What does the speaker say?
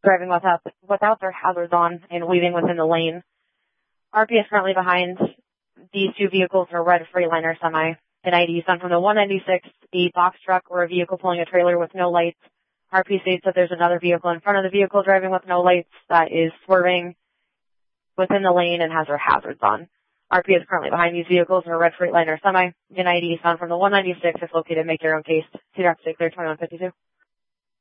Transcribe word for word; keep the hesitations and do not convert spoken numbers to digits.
driving without, without their hazards on and weaving within the lane. R P is currently behind these two vehicles in a red Freightliner semi. An I D done from the one ninety-six, a box truck or a vehicle pulling a trailer with no lights. R P states that there's another vehicle in front of the vehicle driving with no lights that is swerving within the lane and has their hazards on. R P is currently behind these vehicles in a red Freightliner semi. An I D done from the one ninety-six is located. Make your own case. Cedar Rapids Clear twenty-one fifty-two.